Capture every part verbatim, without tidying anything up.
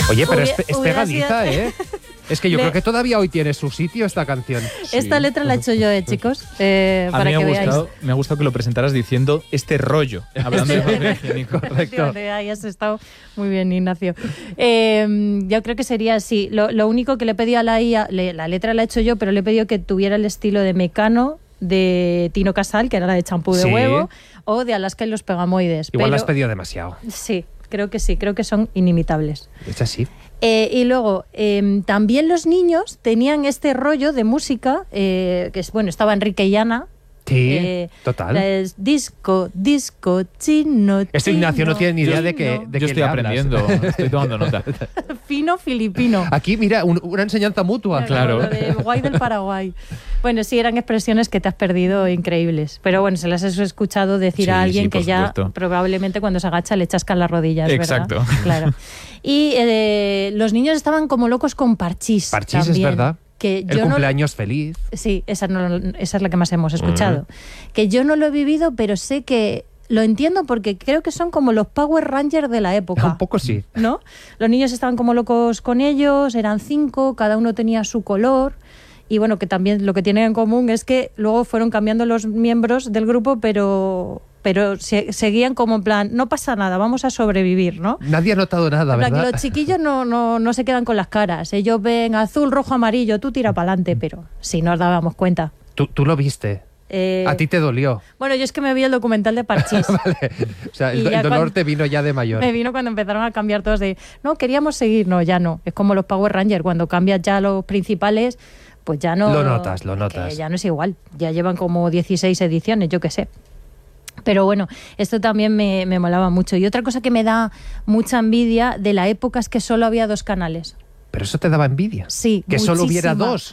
Oye, pero es, Hubiera- es hubiera pegadiza, sido- ¿eh? Es que yo Le- creo que todavía hoy tiene su sitio esta canción. Esta letra la he hecho yo, eh, chicos, eh, A para mí me que ha, veáis. gustado, me ha gustado que lo presentaras diciendo este rollo, hablando de papel higiénico. Correcto. Ahí has estado muy bien, Ignacio. Eh, yo creo que sería así. Lo, lo único que le he pedido a la I A, le- la letra la he hecho yo, pero le he pedido que tuviera el estilo de Mecano, de Tino Casal, que era la de champú de Sí. huevo, o de Alaska y los Pegamoides. Igual pero, lo has pedido demasiado. Sí, creo que sí, creo que son inimitables. Es así. Eh, y luego, eh, también los niños tenían este rollo de música, eh, que es, bueno, estaba Enrique y Ana. Sí, eh, total. Es disco, disco, chino, Esto Ignacio no chino, tiene ni idea de chino. que de Yo qué estoy le hablas. aprendiendo, estoy tomando nota. Fino filipino. Aquí, mira, un- una enseñanza mutua. Claro. Lo de guay del Paraguay. Bueno, sí, eran expresiones que te has perdido increíbles. Pero bueno, se las has escuchado decir Sí, a alguien sí, que por ya supuesto. probablemente cuando se agacha le chascan las rodillas, Exacto. ¿verdad? Claro. Y eh, los niños estaban como locos con parchís. Parchís, es también, verdad. Que El yo no- cumpleaños feliz. Sí, esa, no, esa es la que más hemos escuchado. Que yo no lo he vivido, pero sé que lo entiendo porque creo que son como los Power Rangers de la época. Un poco sí. ¿No? Los niños estaban como locos con ellos, eran cinco, cada uno tenía su color. Y bueno, que también lo que tienen en común es que luego fueron cambiando los miembros del grupo, pero, pero se- seguían como en plan, no pasa nada, vamos a sobrevivir, ¿no? Nadie ha notado nada, En plan, que ¿verdad? los chiquillos no, no, no se quedan con las caras. Ellos ven azul, rojo, amarillo, tú tira para adelante, pero si nos dábamos cuenta. Tú, tú lo viste. Eh, A ti te dolió. Bueno, yo es que me vi el documental de Parchís. Vale. O sea, el, Y el ya dolor cuando- te vino ya de mayor. Me vino cuando empezaron a cambiar todos de, no, queríamos seguir, no, ya no. Es como los Power Rangers, cuando cambias ya los principales, pues ya no... Lo notas, lo que notas. ya no es igual, ya llevan como dieciséis ediciones, yo qué sé. Pero bueno, esto también me, me molaba mucho. Y otra cosa que me da mucha envidia de la época es que solo había dos canales. Pero eso te daba envidia. Sí, Que solo hubiera muchísima. dos.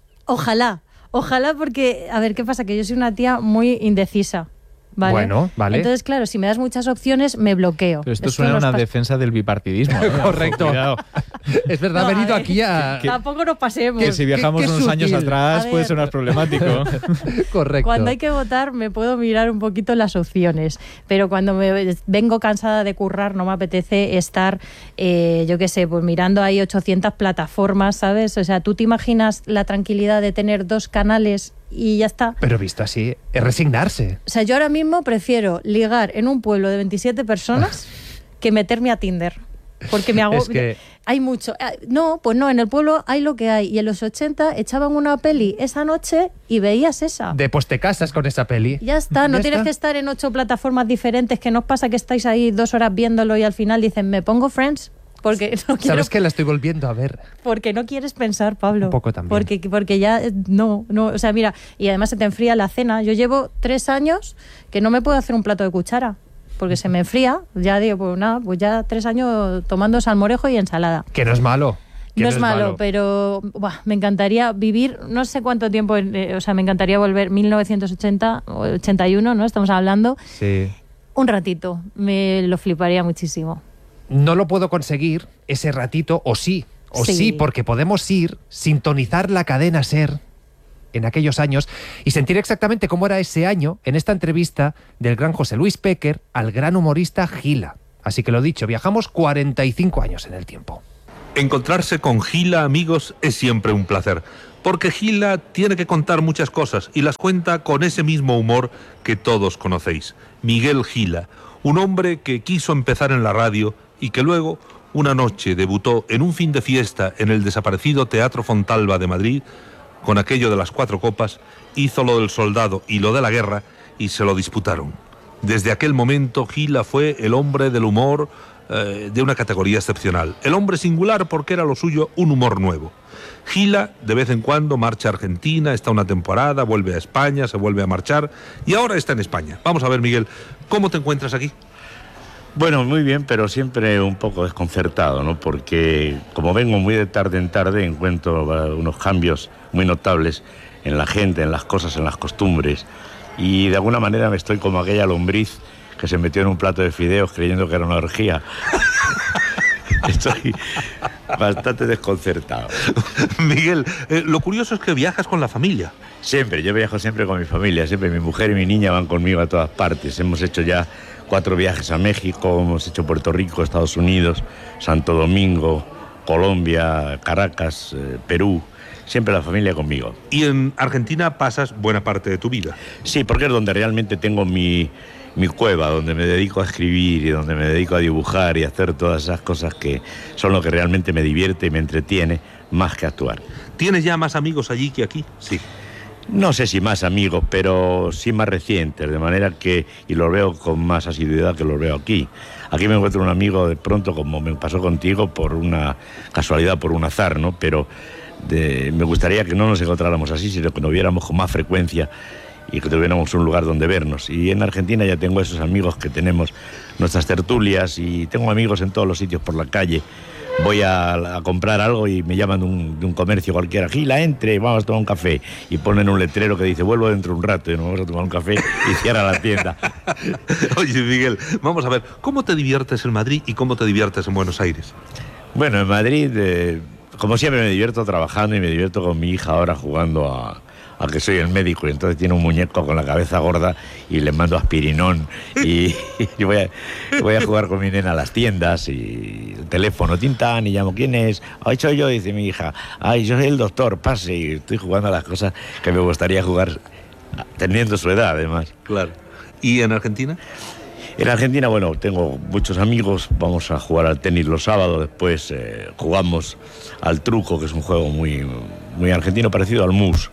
Ojalá, ojalá porque, a ver, ¿qué pasa? Que yo soy una tía muy indecisa, ¿vale? Bueno, vale. Entonces, claro, si me das muchas opciones, me bloqueo. Pero esto Esto suena a nos una pas- defensa del bipartidismo. ¿eh? Correcto. Cuidado. Es verdad, No, ha a venido ver, aquí a... que- Tampoco nos pasemos. Que si viajamos qué unos años sutil. atrás A puede ver. ser más problemático. Correcto. Cuando hay que votar me puedo mirar un poquito las opciones, pero cuando me vengo cansada de currar no me apetece estar, eh, yo qué sé, pues mirando ahí ochocientas plataformas, ¿sabes? O sea, ¿tú te imaginas la tranquilidad de tener dos canales y ya está? Pero visto así, es resignarse. O sea, yo ahora mismo prefiero ligar en un pueblo de veintisiete personas que meterme a Tinder. Porque me hago... Es que- Hay mucho. Eh, No, pues no, en el pueblo hay lo que hay. Y en los ochenta echaban una peli esa noche y veías esa. De pues te casas con esa peli. Ya está, no Ya tienes está. que estar en ocho plataformas diferentes, que no os pasa que estáis ahí dos horas viéndolo y al final dicen, me pongo Friends, porque no quiero, ¿Sabes que la estoy volviendo a ver? porque no quieres pensar, Pablo. Un poco también. Porque, porque ya, eh, no, no, o sea, mira, y además se te enfría la cena. Yo llevo tres años que no me puedo hacer un plato de cuchara, porque se me enfría. Ya digo, pues nada, pues ya tres años tomando salmorejo y ensalada. Que no es malo. que No es malo, pero buah, me encantaría vivir, no sé cuánto tiempo, eh, o sea, me encantaría volver mil novecientos ochenta, o ochenta y uno, ¿no? Estamos hablando. Sí. Un ratito, me lo fliparía muchísimo. No lo puedo conseguir ese ratito, o sí, o sí, Sí. porque podemos ir, sintonizar la cadena SER en aquellos años y sentir exactamente cómo era ese año en esta entrevista del gran José Luis Péquer al gran humorista Gila. Así que lo dicho, viajamos cuarenta y cinco años en el tiempo. Encontrarse con Gila, amigos, es siempre un placer, porque Gila tiene que contar muchas cosas y las cuenta con ese mismo humor que todos conocéis. Miguel Gila, un hombre que quiso empezar en la radio y que luego, una noche, debutó en un fin de fiesta en el desaparecido Teatro Fontalba de Madrid, con aquello de las cuatro copas, hizo lo del soldado y lo de la guerra y se lo disputaron. Desde aquel momento, Gila fue el hombre del humor eh, de una categoría excepcional. El hombre singular porque era lo suyo un humor nuevo. Gila, de vez en cuando, marcha a Argentina, está una temporada, vuelve a España, se vuelve a marchar y ahora está en España. Vamos a ver, Miguel, ¿cómo te encuentras aquí? Bueno, muy bien, pero siempre un poco desconcertado, ¿no? Porque como vengo muy de tarde en tarde, encuentro uh, unos cambios muy notables en la gente, en las cosas, en las costumbres. Y de alguna manera me estoy como aquella lombriz que se metió en un plato de fideos creyendo que era una orgía. Estoy bastante desconcertado. Miguel, eh, lo curioso es que viajas con la familia. Siempre, yo viajo siempre con mi familia, siempre mi mujer y mi niña van conmigo a todas partes. Hemos hecho ya cuatro viajes a México, hemos hecho Puerto Rico, Estados Unidos, Santo Domingo, Colombia, Caracas, eh, Perú, siempre la familia conmigo. Y en Argentina pasas buena parte de tu vida. Sí, porque es donde realmente tengo mi, mi cueva, donde me dedico a escribir y donde me dedico a dibujar y a hacer todas esas cosas que son lo que realmente me divierte y me entretiene, más que actuar. ¿Tienes ya más amigos allí que aquí? Sí. No sé si más amigos, pero sí más recientes, de manera que, y los veo con más asiduidad que los veo aquí. Aquí me encuentro un amigo de pronto, como me pasó contigo, por una casualidad, por un azar, ¿no? Pero de, me gustaría que no nos encontráramos así, sino que nos viéramos con más frecuencia y que tuviéramos un lugar donde vernos. Y en Argentina ya tengo esos amigos que tenemos nuestras tertulias y tengo amigos en todos los sitios por la calle. Voy a, a comprar algo y me llaman de un, de un comercio cualquiera. Gila, entre, vamos a tomar un café. Y ponen un letrero que dice, vuelvo dentro de un rato y nos vamos a tomar un café y cierra la tienda. Oye, Miguel, vamos a ver, ¿cómo te diviertes en Madrid y cómo te diviertes en Buenos Aires? Bueno, en Madrid, eh, como siempre, me divierto trabajando y me divierto con mi hija ahora jugando a... a que soy el médico y entonces tiene un muñeco con la cabeza gorda y le mando aspirinón y, y voy, a, voy a jugar con mi nena a las tiendas y el teléfono, tintán, y llamo, ¿quién es? Ay, soy yo, dice mi hija. Ay, yo soy el doctor, pase, y estoy jugando a las cosas que me gustaría jugar teniendo su edad, además. Claro. ¿Y en Argentina? En Argentina, bueno, tengo muchos amigos, vamos a jugar al tenis los sábados, después eh, jugamos al truco, que es un juego muy, muy argentino, parecido al mus.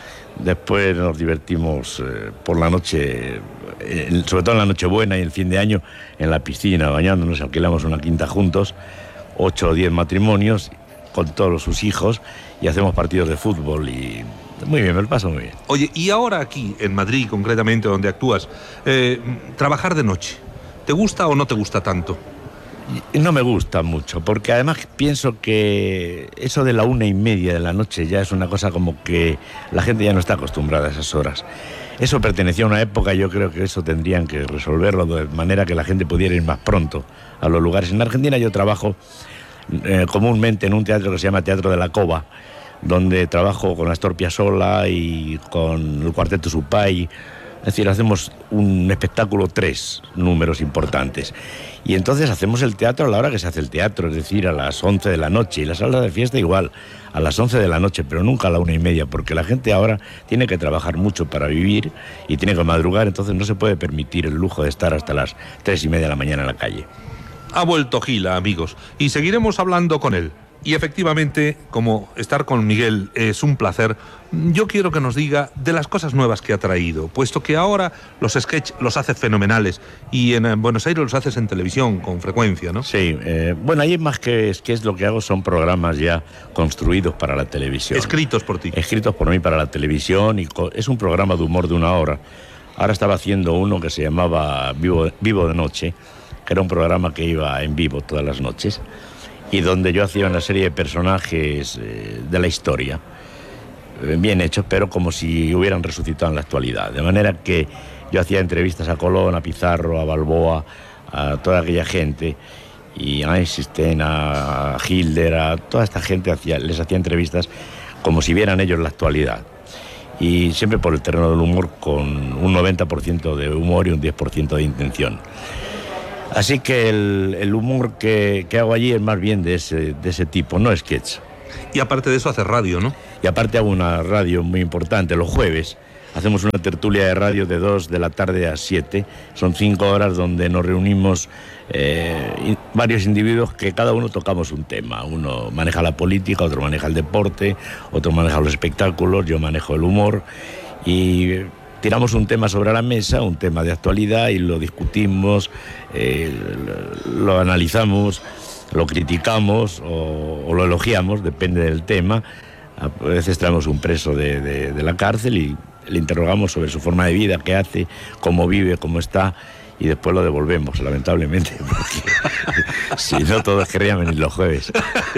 Después nos divertimos eh, por la noche, eh, sobre todo en la Nochebuena y el fin de año, en la piscina, bañándonos, alquilamos una quinta juntos, ocho o diez matrimonios, con todos sus hijos, y hacemos partidos de fútbol y muy bien, me lo paso muy bien. Oye, y ahora aquí, en Madrid concretamente, donde actúas, eh, trabajar de noche, ¿te gusta o no te gusta tanto? No me gusta mucho, porque además pienso que eso de la una y media de la noche ya es una cosa como que la gente ya no está acostumbrada a esas horas. Eso pertenecía a una época, yo creo que eso tendrían que resolverlo de manera que la gente pudiera ir más pronto a los lugares. En Argentina yo trabajo eh, comúnmente en un teatro que se llama Teatro de la Cova, donde trabajo con Astor Piazzolla y con el Cuarteto Supay. Es decir, hacemos un espectáculo, tres números importantes. Y entonces hacemos el teatro a la hora que se hace el teatro, es decir, a las once de la noche. Y la sala de fiesta igual, a las once de la noche, pero nunca a la una y media, porque la gente ahora tiene que trabajar mucho para vivir y tiene que madrugar, entonces no se puede permitir el lujo de estar hasta las tres y media de la mañana en la calle. Ha vuelto Gila, amigos, y seguiremos hablando con él. Y efectivamente, como estar con Miguel es un placer, yo quiero que nos diga de las cosas nuevas que ha traído, puesto que ahora los sketches los hace fenomenales y en Buenos Aires los haces en televisión con frecuencia, ¿no? Sí, eh, bueno, ahí más que sketches lo que hago son programas ya construidos para la televisión. Escritos por ti. Escritos por mí para la televisión y es un programa de humor de una hora. Ahora estaba haciendo uno que se llamaba Vivo, Vivo de Noche, que era un programa que iba en vivo todas las noches, y donde yo hacía una serie de personajes eh, de la historia, eh, bien hechos, pero como si hubieran resucitado en la actualidad. De manera que yo hacía entrevistas a Colón, a Pizarro, a Balboa, a toda aquella gente, y a Einstein, a Hitler, a toda esta gente, hacía, les hacía entrevistas como si vieran ellos la actualidad. Y siempre por el terreno del humor, con un noventa por ciento de humor y un diez por ciento de intención. Así que el, el humor que, que hago allí es más bien de ese, de ese tipo, no sketch. Y aparte de eso haces radio, ¿no? Y aparte hago una radio muy importante, los jueves. Hacemos una tertulia de radio de dos de la tarde a siete. Son cinco horas donde nos reunimos eh, varios individuos que cada uno tocamos un tema. Uno maneja la política, otro maneja el deporte, otro maneja los espectáculos, yo manejo el humor. Y tiramos un tema sobre la mesa, un tema de actualidad, y lo discutimos, eh, lo analizamos, lo criticamos o, o lo elogiamos, depende del tema. A veces traemos un preso de, de, de la cárcel y le interrogamos sobre su forma de vida, qué hace, cómo vive, cómo está, y después lo devolvemos, lamentablemente, porque si no todos querrían venir los jueves.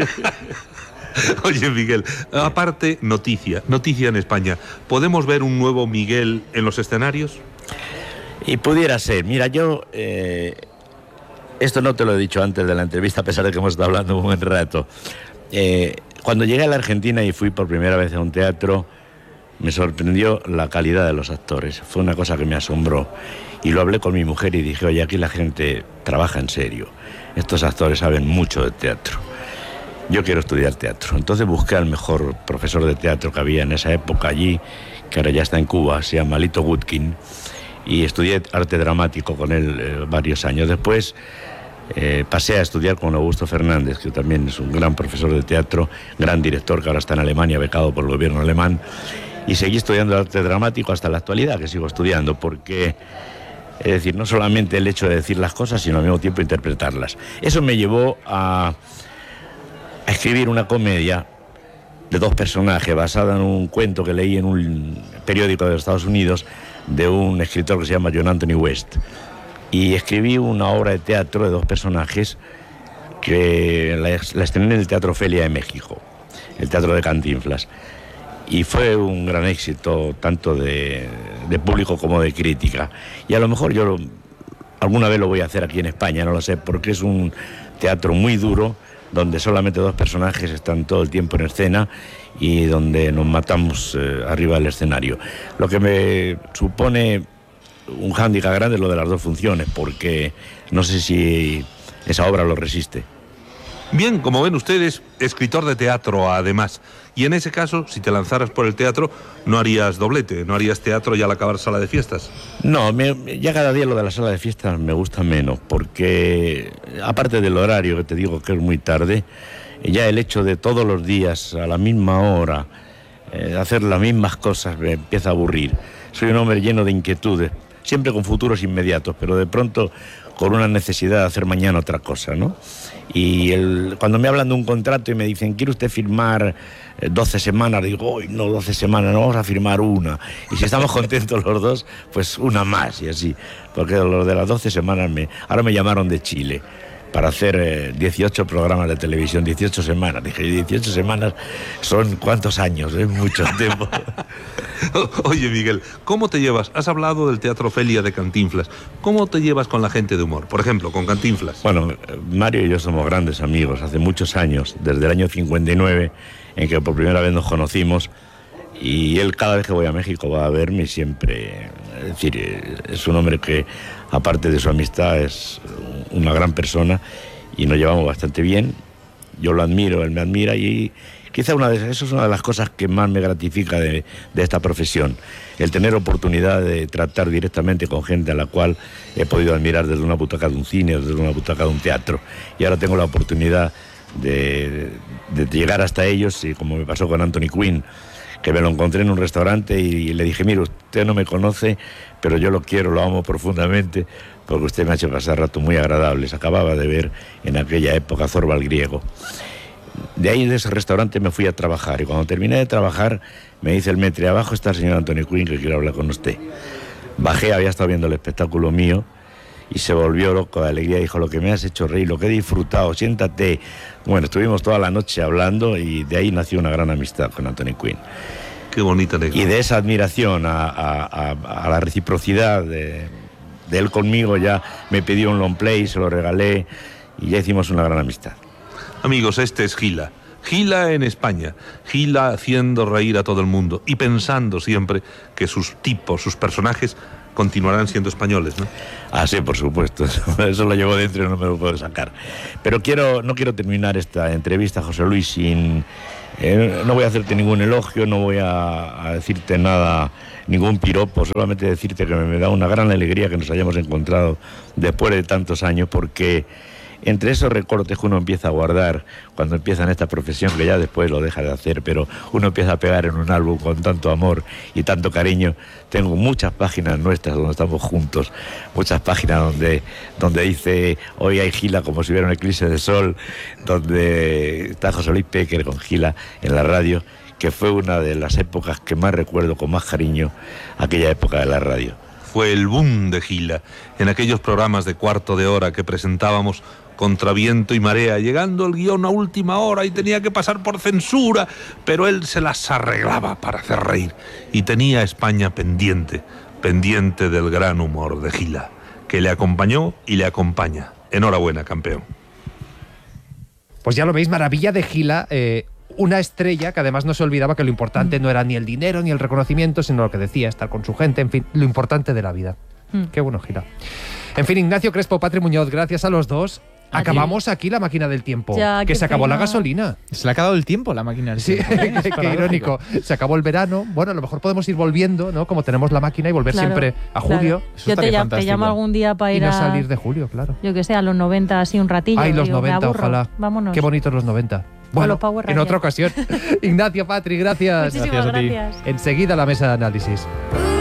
Oye, Miguel, aparte, noticia, noticia en España. ¿Podemos ver un nuevo Miguel en los escenarios? Y pudiera ser. Mira, yo... Eh, esto no te lo he dicho antes de la entrevista, a pesar de que hemos estado hablando un buen rato. Eh, cuando llegué a la Argentina y fui por primera vez a un teatro, me sorprendió la calidad de los actores. Fue una cosa que me asombró. Y lo hablé con mi mujer y dije, oye, aquí la gente trabaja en serio. Estos actores saben mucho de teatro. yo quiero estudiar teatro. Entonces busqué al mejor profesor de teatro que había en esa época allí, que ahora ya está en Cuba, se llama Lito Gutkin, y estudié arte dramático con él eh, varios años. Después eh, pasé a estudiar con Augusto Fernández, que también es un gran profesor de teatro, gran director, que ahora está en Alemania, becado por el gobierno alemán, y seguí estudiando arte dramático hasta la actualidad, que sigo estudiando, porque, es decir, no solamente el hecho de decir las cosas, sino al mismo tiempo interpretarlas. Eso me llevó a... a escribir una comedia de dos personajes basada en un cuento que leí en un periódico de Estados Unidos de un escritor que se llama John Anthony West. Y escribí una obra de teatro de dos personajes que la, la estrené en el Teatro Ofelia de México, el Teatro de Cantinflas. Y fue un gran éxito, tanto de, de público como de crítica. Y a lo mejor yo lo, alguna vez lo voy a hacer aquí en España, no lo sé, porque es un teatro muy duro, donde solamente dos personajes están todo el tiempo en escena y donde nos matamos eh, arriba del escenario. Lo que me supone un hándicap grande es lo de las dos funciones, porque no sé si esa obra lo resiste. Bien, como ven ustedes, escritor de teatro además. Y en ese caso, si te lanzaras por el teatro, no harías doblete, no harías teatro y al acabar sala de fiestas. No, me, ya cada día lo de la sala de fiestas me gusta menos, porque aparte del horario, que te digo que es muy tarde, ya el hecho de todos los días a la misma hora eh, hacer las mismas cosas me empieza a aburrir. Soy un hombre lleno de inquietudes, siempre con futuros inmediatos, pero de pronto con una necesidad de hacer mañana otra cosa, ¿no? Y el, cuando me hablan de un contrato y me dicen, ¿quiere usted firmar doce semanas? Digo, uy, no, doce semanas, no, vamos a firmar una. Y si estamos contentos los dos, pues una más y así. Porque lo de las doce semanas, me, ahora me llamaron de Chile para hacer eh, dieciocho programas de televisión, dieciocho semanas. Dije, dieciocho semanas son ¿cuántos años? Es mucho tiempo. Oye, Miguel, ¿cómo te llevas? Has hablado del Teatro Ofelia de Cantinflas. ¿Cómo te llevas con la gente de humor? Por ejemplo, con Cantinflas. Bueno, Mario y yo somos grandes amigos hace muchos años, desde el año cincuenta y nueve, en que por primera vez nos conocimos, y él cada vez que voy a México va a verme y siempre... Es decir, es un hombre que, aparte de su amistad, es una gran persona y nos llevamos bastante bien. Yo lo admiro, él me admira y quizá una de, eso es una de las cosas que más me gratifica de, de esta profesión, el tener oportunidad de tratar directamente con gente a la cual he podido admirar desde una butaca de un cine o desde una butaca de un teatro. Y ahora tengo la oportunidad de, de, de llegar hasta ellos, y como me pasó con Anthony Quinn, que me lo encontré en un restaurante y le dije, mire, usted no me conoce, pero yo lo quiero, lo amo profundamente, porque usted me ha hecho pasar ratos muy agradables. Acababa de ver en aquella época Zorba el Griego. De ahí, de ese restaurante, me fui a trabajar, y cuando terminé de trabajar me dice el maître, abajo está el señor Anthony Quinn, que quiere hablar con usted. Bajé, había estado viendo el espectáculo mío y se volvió loco de alegría. Dijo, lo que me has hecho reír, lo que he disfrutado, siéntate. Bueno, estuvimos toda la noche hablando y de ahí nació una gran amistad con Anthony Quinn. Qué bonita anécdota. Y de esa admiración a, a, a, a la reciprocidad de, de él conmigo, ya me pidió un long play, se lo regalé y ya hicimos una gran amistad. Amigos, este es Gila. Gila en España. Gila haciendo reír a todo el mundo y pensando siempre que sus tipos, sus personajes continuarán siendo españoles, ¿no? Ah, sí, por supuesto. Eso lo llevo dentro y no me lo puedo sacar. Pero quiero, no quiero terminar esta entrevista, José Luis, sin... Eh, no voy a hacerte ningún elogio, no voy a, a decirte nada, ningún piropo, solamente decirte que me, me da una gran alegría que nos hayamos encontrado después de tantos años, porque entre esos recortes que uno empieza a guardar cuando empieza en esta profesión, que ya después lo deja de hacer, pero uno empieza a pegar en un álbum con tanto amor y tanto cariño. Tengo muchas páginas nuestras donde estamos juntos, muchas páginas donde, donde dice hoy hay Gila como si hubiera un eclipse de sol, donde está José Luis Péquer con Gila en la radio, que fue una de las épocas que más recuerdo con más cariño, aquella época de la radio. Fue el boom de Gila, en aquellos programas de cuarto de hora que presentábamos contra viento y marea, llegando el guión a última hora y tenía que pasar por censura, pero él se las arreglaba para hacer reír. Y tenía a España pendiente, pendiente del gran humor de Gila, que le acompañó y le acompaña. Enhorabuena, campeón. Pues ya lo veis, maravilla de Gila, eh, una estrella que además no se olvidaba que lo importante no era ni el dinero ni el reconocimiento, sino lo que decía, estar con su gente, en fin, lo importante de la vida. Mm. Qué bueno, Gila. En fin, Ignacio Crespo, Patri Muñoz, gracias a los dos. Acabamos aquí la máquina del tiempo. Ya, que qué se acabó pena. la gasolina. Se le ha acabado el tiempo a la máquina del Sí, tiempo, ¿eh? Es qué paradójico. irónico. Se acabó el verano. Bueno, a lo mejor podemos ir volviendo, ¿no? Como tenemos la máquina y volver Claro, siempre a claro. julio. Eso Yo te, estaría llam- te fantástico. llamo algún día para Y ir no a... salir de julio, claro. Yo que sé, a los noventa, así un ratillo. Ay, los Digo, me noventa, aburro. ojalá. Vámonos. Qué bonitos los noventa. Bueno, los Power en Rangers. otra ocasión. Ignacio, Patri, gracias. Muchísimas Gracias a ti. gracias. Enseguida la mesa de análisis. Ooh.